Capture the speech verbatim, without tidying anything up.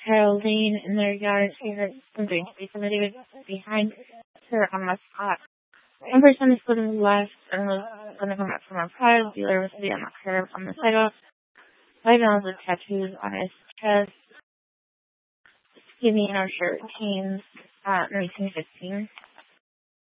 child laying in their yard. She heard something. Somebody was behind her on the spot. One person is to the left and was going to come up from our pride. The other was sitting on the curb on the sidewalk. White males with tattoos on his chest, skinny in our shirt, jeans, uh, nineteen fifteen.